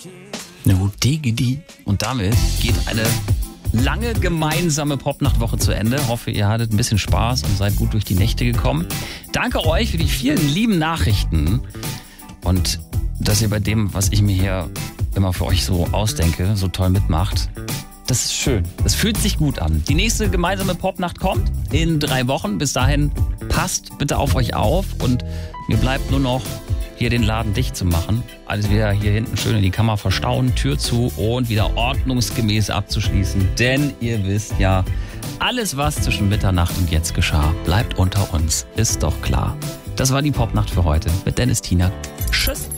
No diggity. Und damit geht eine lange gemeinsame Popnachtwoche zu Ende. Hoffe, ihr hattet ein bisschen Spaß und seid gut durch die Nächte gekommen. Danke euch für die vielen lieben Nachrichten und dass ihr bei dem, was ich mir hier immer für euch so ausdenke, so toll mitmacht. Das ist schön. Das fühlt sich gut an. Die nächste gemeinsame Popnacht kommt in 3 Wochen. Bis dahin passt bitte auf euch auf und mir bleibt nur noch hier den Laden dicht zu machen. Alles wieder hier hinten schön in die Kammer verstauen, Tür zu und wieder ordnungsgemäß abzuschließen. Denn ihr wisst ja, alles was zwischen Mitternacht und jetzt geschah, bleibt unter uns. Ist doch klar. Das war die Popnacht für heute mit Dennis Tinak. Tschüss.